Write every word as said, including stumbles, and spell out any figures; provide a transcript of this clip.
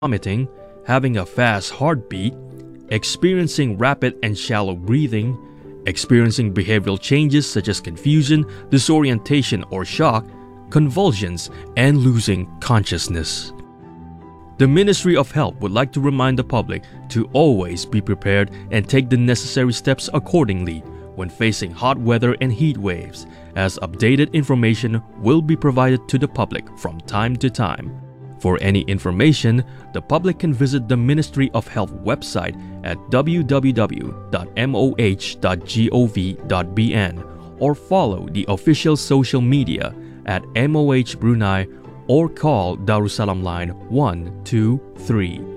vomiting, having a fast heartbeat, experiencing rapid and shallow breathing, experiencing behavioral changes such as confusion, disorientation or shock, convulsions, and losing consciousness. The Ministry of Health would like to remind the public to always be prepared and take the necessary steps accordingly when facing hot weather and heat waves, as updated information will be provided to the public from time to time. For any information, the public can visit the Ministry of Health website at w w w dot m o h dot gov dot b n or follow the official social media at M O H Brunei or call Darussalam line one two three.